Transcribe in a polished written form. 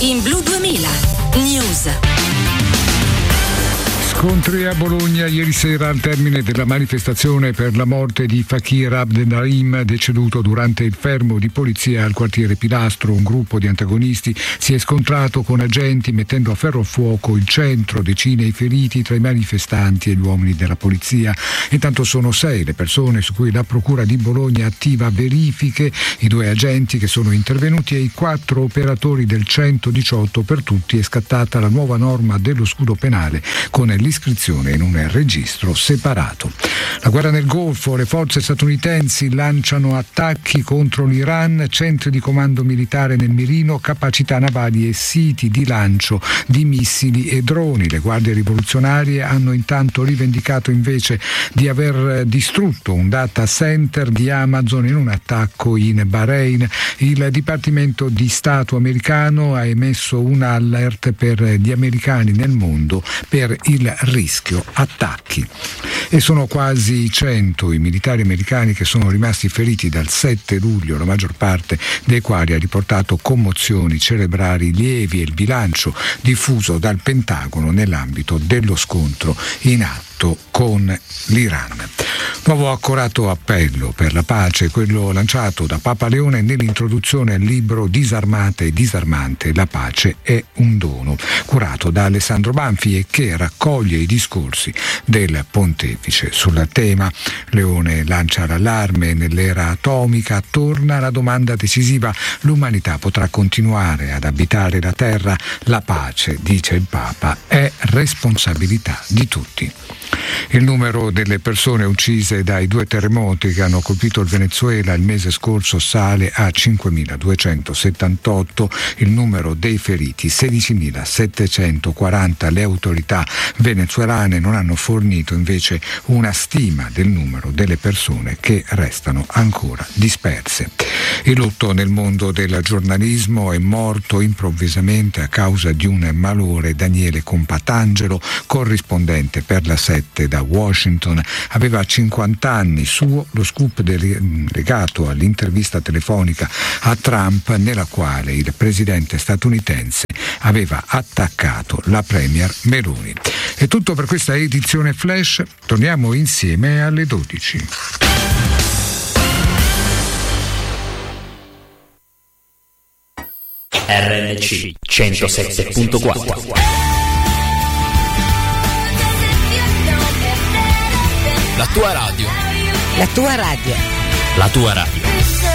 in Blu 2000 News. Scontri a Bologna ieri sera al termine della manifestazione per la morte di Fakir Abdelnaim, deceduto durante il fermo di polizia al quartiere Pilastro. Un gruppo di antagonisti si è scontrato con agenti mettendo a ferro a fuoco il centro, decine i feriti tra i manifestanti e gli uomini della polizia. Intanto sono 6 le persone su cui la procura di Bologna attiva verifiche, i 2 agenti che sono intervenuti e i 4 operatori del 118. Per tutti è scattata la nuova norma dello scudo penale con l'iscrizione in un registro separato. La guerra nel Golfo, le forze statunitensi lanciano attacchi contro l'Iran, centri di comando militare nel mirino, capacità navali e siti di lancio di missili e droni. Le guardie rivoluzionarie hanno intanto rivendicato invece di aver distrutto un data center di Amazon in un attacco in Bahrain. Il Dipartimento di Stato americano ha emesso un alert per gli americani nel mondo per il rischio attacchi. E sono quasi 100 i militari americani che sono rimasti feriti dal 7 luglio, la maggior parte dei quali ha riportato commozioni cerebrali lievi e il bilancio diffuso dal Pentagono nell'ambito dello scontro in atto con l'Iran. Nuovo accorato appello per la pace, quello lanciato da Papa Leone nell'introduzione al libro Disarmate e disarmante, la pace è un dono, curato da Alessandro Banfi e che raccoglie i discorsi del pontefice sul tema. Leone lancia l'allarme: nell'era atomica torna la domanda decisiva, l'umanità potrà continuare ad abitare la terra? La pace, dice il Papa, è responsabilità di tutti. Il numero delle persone uccise dai 2 terremoti che hanno colpito il Venezuela il mese scorso sale a 5.278, il numero dei feriti 16.740. Le autorità venezuelane non hanno fornito invece una stima del numero delle persone che restano ancora disperse. Il lutto nel mondo del giornalismo: è morto improvvisamente a causa di un malore Daniele Compatangelo, corrispondente per la 7 da Washington. Aveva 50 anni. Suo lo scoop legato all'intervista telefonica a Trump nella quale il presidente statunitense aveva attaccato la premier Meloni. È tutto per questa edizione Flash. Torniamo insieme alle 12. RNC 107.4. La tua radio. La tua radio. La tua radio.